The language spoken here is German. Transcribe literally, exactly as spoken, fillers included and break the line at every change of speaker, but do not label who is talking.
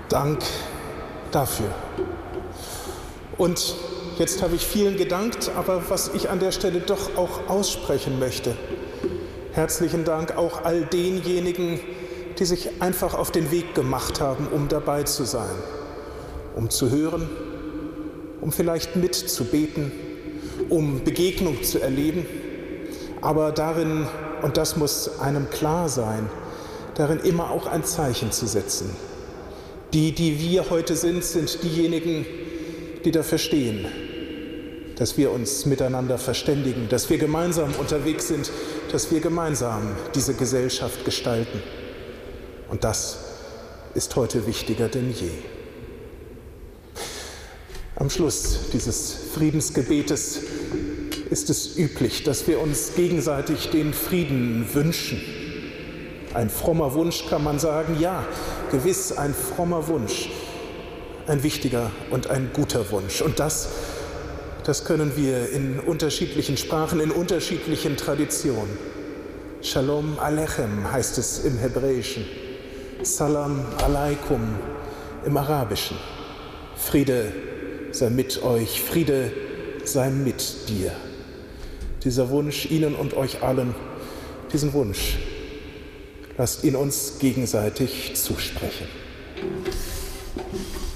Dank dafür. Und jetzt habe ich vielen gedankt, aber was ich an der Stelle doch auch aussprechen möchte: Herzlichen Dank auch all denjenigen, die sich einfach auf den Weg gemacht haben, um dabei zu sein, um zu hören, um vielleicht mitzubeten, um Begegnung zu erleben, aber darin, und das muss einem klar sein, darin immer auch ein Zeichen zu setzen. Die, die wir heute sind, sind diejenigen, die dafür stehen, dass wir uns miteinander verständigen, dass wir gemeinsam unterwegs sind, dass wir gemeinsam diese Gesellschaft gestalten. Und das ist heute wichtiger denn je. Am Schluss dieses Friedensgebetes ist es üblich, dass wir uns gegenseitig den Frieden wünschen. Ein frommer Wunsch, kann man sagen. Ja, gewiss, ein frommer Wunsch. Ein wichtiger und ein guter Wunsch. Und das, das können wir in unterschiedlichen Sprachen, in unterschiedlichen Traditionen. Shalom Aleichem heißt es im Hebräischen. Salam Alaikum im Arabischen. Friede sei mit euch, Friede sei mit dir. Dieser Wunsch Ihnen und euch allen, diesen Wunsch, lasst ihn uns gegenseitig zusprechen.